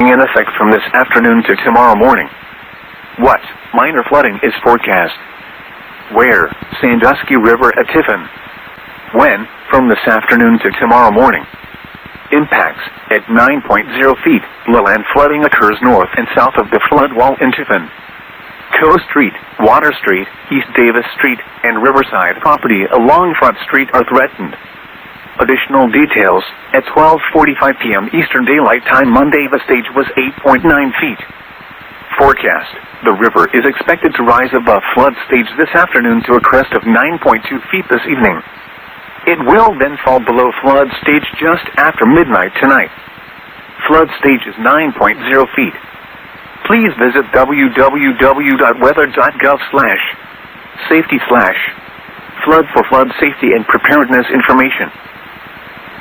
in effect from this afternoon to tomorrow morning. What minor flooding is forecast? Where? Sandusky River at Tiffin. When? From this afternoon to tomorrow morning. Impacts at 9.0 feet. Lowland flooding occurs north and south of the flood wall in Tiffin. Coe Street, Water Street, East Davis Street, and Riverside property along Front Street are threatened. Additional details, at 12:45 p.m. Eastern Daylight Time Monday the stage was 8.9 feet. Forecast, the river is expected to rise above flood stage this afternoon to a crest of 9.2 feet this evening. It will then fall below flood stage just after midnight tonight. Flood stage is 9.0 feet. Please visit www.weather.gov/safety/flood for flood safety and preparedness information.